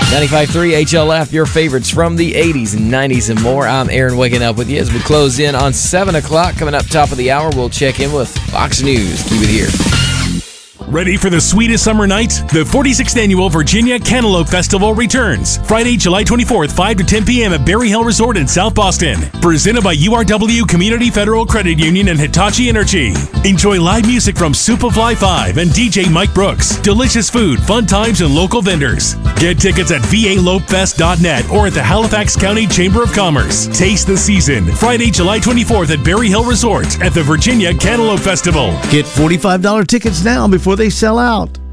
95.3 HLF, your favorites from the 80s and 90s and more. I'm Aaron, waking up with you as we close in on 7 o'clock. Coming up top of the hour, we'll check in with Fox News. Keep it here. Ready for the sweetest summer nights? The 46th Annual Virginia Cantaloupe Festival returns Friday, July 24th, 5 to 10 p.m. at Berry Hill Resort in South Boston. Presented by URW Community Federal Credit Union and Hitachi Energy. Enjoy live music from Superfly 5 and DJ Mike Brooks. Delicious food, fun times, and local vendors. Get tickets at valopefest.net or at the Halifax County Chamber of Commerce. Taste the season. Friday, July 24th at Berry Hill Resort at the Virginia Cantaloupe Festival. Get $45 tickets now before they sell out.